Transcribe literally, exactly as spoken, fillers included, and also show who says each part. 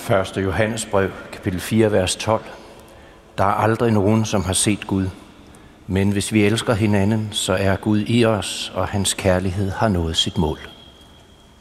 Speaker 1: første Johannes brev, kapitel fire, vers tolv. Der er aldrig nogen, som har set Gud. Men hvis vi elsker hinanden, så er Gud i os, og hans kærlighed har nået sit mål.